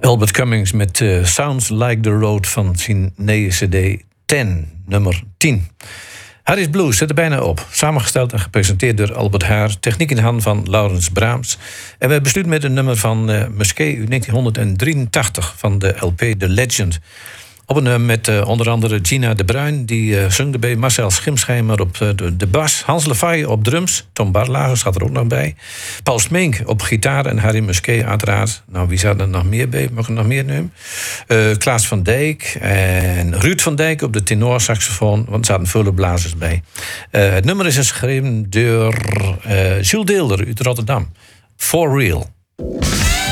Albert Cummings met Sounds Like the Road van zijn nieuwe CD 10, nummer 10. Harry's Blues zit er bijna op. Samengesteld en gepresenteerd door Albert Haar. Techniek in handen van Laurens Braams. En we besluiten met een nummer van Musquet uit 1983 van de LP The Legend. Op een nummer met onder andere Gina de Bruin, die zong erbij. Marcel Schimschijmer op de bas. Hans Lefay op drums. Tom Barlagers gaat er ook nog bij. Paul Smink op gitaar en Harry Musquet uiteraard. Nou, wie zat er nog meer bij? Mag ik nog meer nemen? Klaas van Dijk en Ruud van Dijk op de tenorsaxofoon. Want er zaten vele blazers bij. Het nummer is geschreven door Jules Deelder uit Rotterdam. For Real.